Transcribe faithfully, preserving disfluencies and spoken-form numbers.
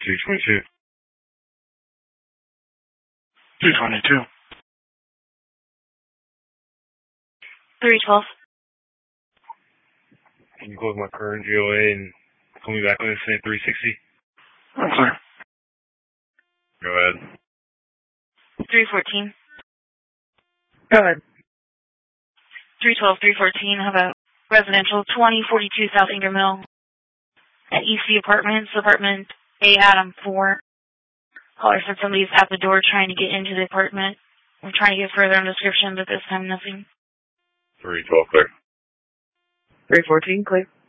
two twenty-two. two twenty-two. three twelve. Can you close my current G O A and call me back on this thing three sixty? I'm clear. Go ahead. three fourteen. Go ahead. three twelve, three fourteen. How about residential twenty forty-two South Ingram Mill at E C Apartments, apartment A Adam four. Caller said somebody's at the door trying to get into the apartment. We're trying to get further on description, but this time nothing. three twelve, clear. three fourteen, clear.